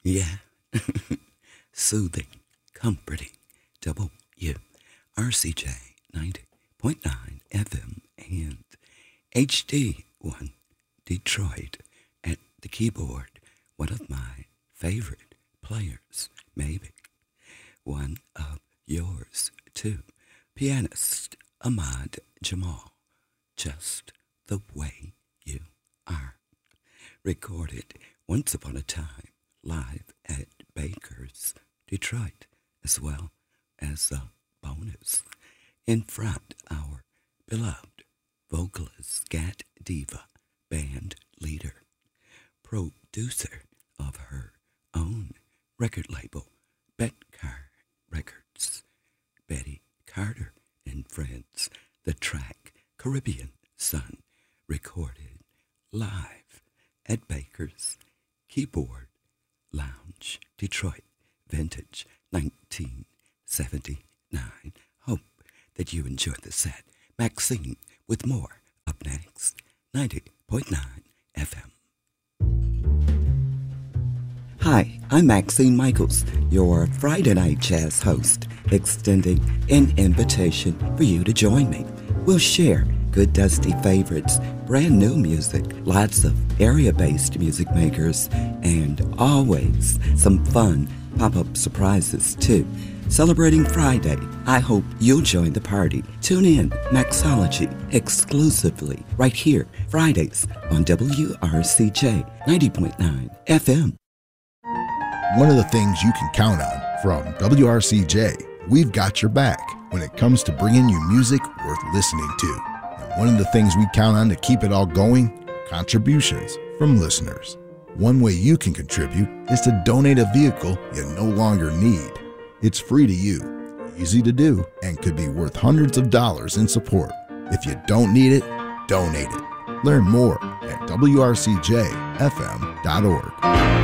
Yeah. Soothing, comforting, WRCJ 90.9 FM and HD1 Detroit at the keyboard. One of my favorite players, maybe. One of yours, too. Pianist Ahmad Jamal. Just the way you are. Recorded once upon a time live at Baker's, Detroit, as well as a bonus. In front, our beloved vocalist, scat diva, band leader, producer of her own record label, Betcar Records, Betty Carter and Friends. The track Caribbean Sun, recorded live at Baker's Keyboard Lounge, Detroit, vintage 1979. Hope that you enjoyed the set. Maxine with more up next. 90.9 FM. Hi, I'm Maxine Michaels, your Friday Night Jazz host, extending an invitation for you to join me. We'll share good dusty favorites, brand new music, lots of area-based music makers, and always some fun pop-up surprises too. Celebrating Friday, I hope you'll join the party. Tune in, Maxology, exclusively right here, Fridays on WRCJ 90.9 FM. One of the things you can count on from WRCJ, we've got your back when it comes to bringing you music worth listening to. And one of the things we count on to keep it all going, contributions from listeners. One way you can contribute is to donate a vehicle you no longer need. It's free to you, easy to do, and could be worth hundreds of dollars in support. If you don't need it, donate it. Learn more at WRCJFM.org.